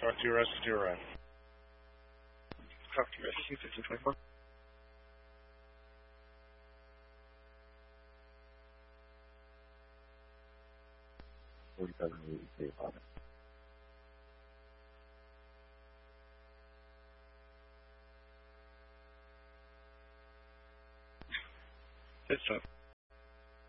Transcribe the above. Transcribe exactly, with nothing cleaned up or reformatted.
Talk to your rest to your right. Talk to your rescue, fifteen twenty-four. forty-seven eighty-three, eleven. Good stuff.